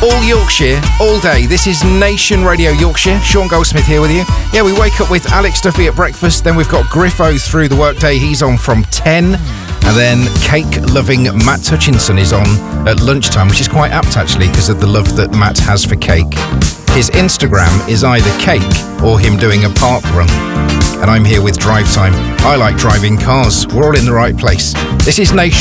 All Yorkshire, all day. This is Nation Radio Yorkshire. Sean Goldsmith here with you. Yeah, we wake up with Alex Duffy at breakfast. Then we've got Griffo through the workday. He's on from 10. And then cake-loving Matt Hutchinson is on at lunchtime, which is quite apt, actually, because of the love that Matt has for cake. His Instagram is either cake or him doing a park run. And I'm here with Drive Time. I like driving cars. We're all in the right place. This is Nation.